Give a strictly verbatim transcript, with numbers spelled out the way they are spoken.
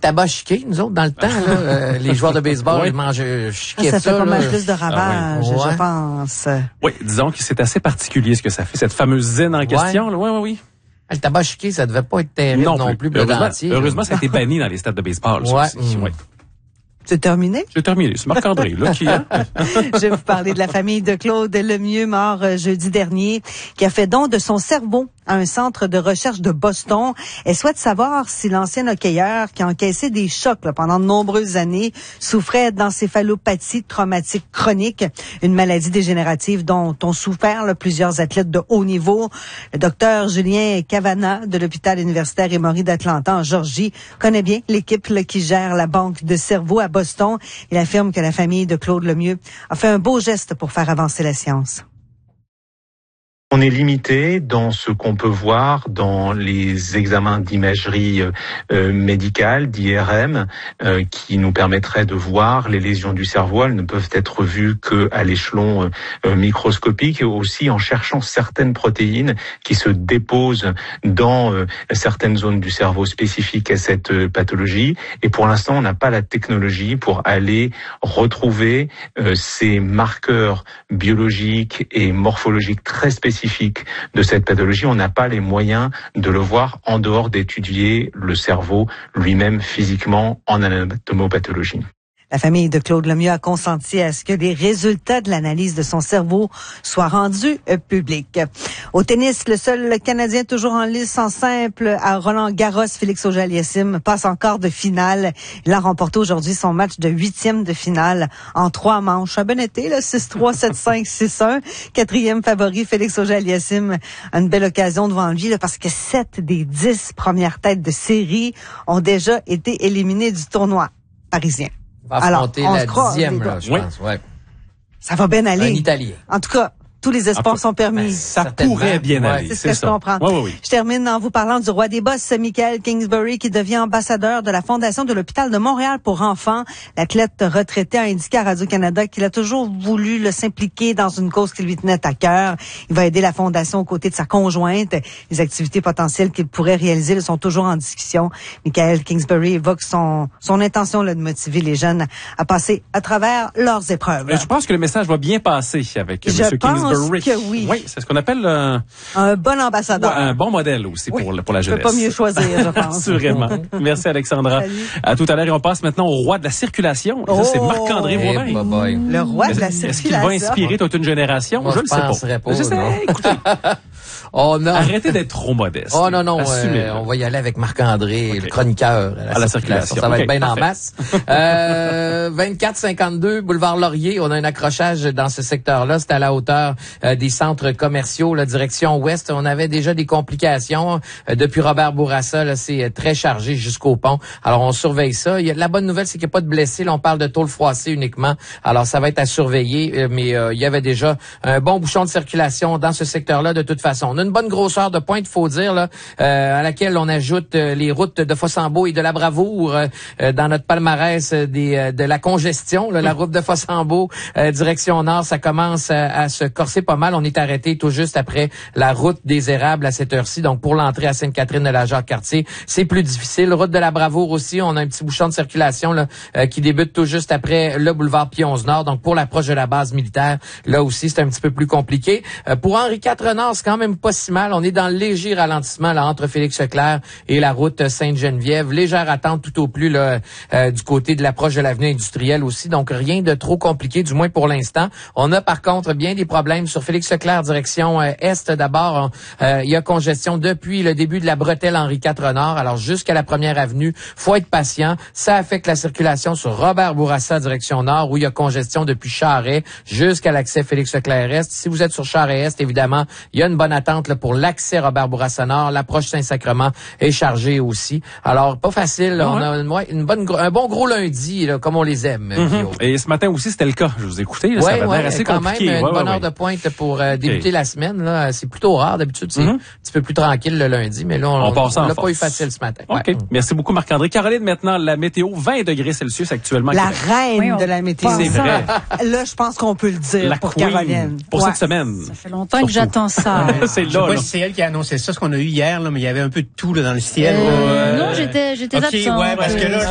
tabac chiqué, nous autres, dans le temps, là, euh, les joueurs de baseball, oui. ils mangent chiqué ça. Ça fait ça, pas là. mal plus de ravages, ah, oui. je pense. Oui, disons que c'est assez particulier ce que ça fait, cette fameuse zine en question. Oui, oui, oui. Le tabac chiqué, ça devait pas être terrible non, non plus, plus heureusement, entier, heureusement, ça a été banni dans les stades de baseball. Ouais. Ça aussi. Mmh. Oui. C'est terminé? C'est terminé. C'est Marc-André, là, qui a. Je vais vous parler de la famille de Claude Lemieux, mort euh, jeudi dernier, qui a fait don de son cerveau à un centre de recherche de Boston. Elle souhaite savoir si l'ancien hockeyeur, qui a encaissé des chocs là, pendant de nombreuses années, souffrait d'encéphalopathie traumatique chronique, une maladie dégénérative dont ont souffert là, plusieurs athlètes de haut niveau. Le docteur Julien Cavana de l'hôpital universitaire Emory d'Atlanta en Georgie connaît bien l'équipe là, qui gère la banque de cerveau à Boston. Il affirme que la famille de Claude Lemieux a fait un beau geste pour faire avancer la science. On est limité dans ce qu'on peut voir dans les examens d'imagerie euh, médicale, d'I R M, euh, qui nous permettraient de voir les lésions du cerveau. Elles ne peuvent être vues qu'à l'échelon euh, microscopique et aussi en cherchant certaines protéines qui se déposent dans euh, certaines zones du cerveau spécifiques à cette euh, pathologie. Et pour l'instant, on n'a pas la technologie pour aller retrouver euh, ces marqueurs biologiques et morphologiques très spécifiques de cette pathologie. On n'a pas les moyens de le voir en dehors d'étudier le cerveau lui-même physiquement en anatomopathologie. La famille de Claude Lemieux a consenti à ce que les résultats de l'analyse de son cerveau soient rendus euh, publics. Au tennis, le seul Canadien toujours en lice en simple à Roland-Garros, Félix Auger-Aliassime, passe encore de finale. Il a remporté aujourd'hui son match de huitième de finale en trois manches. Un bon été, là, six trois, sept cinq, six un. Quatrième favori, Félix Auger-Aliassime a une belle occasion devant lui là, parce que sept des dix premières têtes de série ont déjà été éliminées du tournoi parisien. Va affronter Alors, la dixième, là, je oui. pense. Ouais. Ça va bien aller. Un Italien. En tout cas, tous les espoirs sont permis. Ben, ça pourrait bien aller. C'est ce que je comprends. Oui, oui, oui. Je termine en vous parlant du roi des bosses, Michael Kingsbury, qui devient ambassadeur de la Fondation de l'hôpital de Montréal pour enfants. L'athlète retraité a indiqué à Radio-Canada qu'il a toujours voulu le s'impliquer dans une cause qui lui tenait à cœur. Il va aider la Fondation aux côtés de sa conjointe. Les activités potentielles qu'il pourrait réaliser sont toujours en discussion. Michael Kingsbury évoque son, son intention là, de motiver les jeunes à passer à travers leurs épreuves. Mais je pense que le message va bien passer avec je M. Kingsbury. Que oui. Oui, c'est ce qu'on appelle euh, un bon ambassadeur. Ouais, un bon modèle aussi oui. pour, pour la jeunesse. Je peux pas mieux choisir, je pense. Assurément. Merci Alexandra. Salut. À tout à l'heure et on passe maintenant au roi de la circulation. Oh. Ça, c'est Marc-André Hey, Vauvin. boy. Le roi de la Est-ce circulation. qu'il va inspirer toute une génération? Moi, je ne sais penserais pas. pas. Je sais, non. écoutez, Oh non. arrêtez d'être trop modeste. Oh non, non, Assumez-le. euh, on va y aller avec Marc-André, Okay. le chroniqueur à la, À la circulation. circulation. Ça va Okay, être bien en parfait. masse. Euh, vingt-quatre cinquante-deux, boulevard Laurier, on a un accrochage dans ce secteur-là. C'est à la hauteur euh, des centres commerciaux, la direction ouest. On avait déjà des complications. Euh, depuis Robert Bourassa, là, c'est très chargé jusqu'au pont. Alors, on surveille ça. Il y a, la bonne nouvelle, c'est qu'il n'y a pas de blessés. Là, on parle de tôle froissée uniquement. Alors, ça va être à surveiller. Euh, mais euh, il y avait déjà un bon bouchon de circulation dans ce secteur-là de toute façon. On a une bonne grosseur de pointe, faut dire, là, euh, à laquelle on ajoute euh, les routes de Fossambeau et de la Bravoure euh, dans notre palmarès euh, des, euh, de la congestion. Là, la route de Fossambeau, euh, direction nord, ça commence à, à se corser pas mal. On est arrêté tout juste après la route des Érables à cette heure-ci. Donc, pour l'entrée à Sainte-Catherine de la Jacques-Cartier, c'est plus difficile. Route de la Bravoure aussi, on a un petit bouchon de circulation là, euh, qui débute tout juste après le boulevard Pionze-Nord. Donc, pour l'approche de la base militaire, là aussi, c'est un petit peu plus compliqué. Euh, pour Henri quatre Nord, c'est quand même pas si mal. On est dans le léger ralentissement là entre Félix-Leclerc et la route Sainte-Geneviève. Légère attente tout au plus là, euh, du côté de l'approche de l'avenue industrielle aussi. Donc, rien de trop compliqué, du moins pour l'instant. On a par contre bien des problèmes sur Félix-Leclerc, direction euh, est d'abord. Euh, il y a congestion depuis le début de la bretelle Henri quatre Nord. Alors, jusqu'à la première avenue, faut être patient. Ça affecte la circulation sur Robert Bourassa, direction nord, où il y a congestion depuis Charest jusqu'à l'accès Félix-Leclerc-Est. Si vous êtes sur Charest-Est, évidemment, il y a une bonne attente là, pour l'accès Robert Bourassa Nord. L'approche Saint-Sacrement est chargée aussi. Alors, pas facile. Là. Ouais. Ah On a une, ouais, une bonne, un bon gros lundi, là, comme on les aime. Mm-hmm. Et ce matin aussi, c'était le cas. Je vous ai écouté. Là, ouais, ça va ouais, l'air assez quand compliqué. même une ouais, bonne ouais, heure ouais. de pointe pour euh, débuter okay. la semaine. Là. C'est plutôt rare. D'habitude, c'est mm-hmm. un petit peu plus tranquille le lundi. Mais là, on, on, on l'a pas eu facile ce matin. OK. Ouais. Merci beaucoup, Marc-André. Caroline, maintenant, la météo, vingt degrés Celsius actuellement. La Québec. reine oui, on... de la météo. C'est vrai. Là, je pense qu'on peut le dire la pour queen Caroline. Pour ouais. cette semaine. Ça fait longtemps Surtout. que j'attends ça. C'est Je sais là, pas là. si c'est elle qui a annoncé ça, ce qu'on a eu hier, là, mais il y avait un peu de tout là, dans le ciel. Euh, Euh, non, j'étais j'étais OK, absente. ouais, parce que là,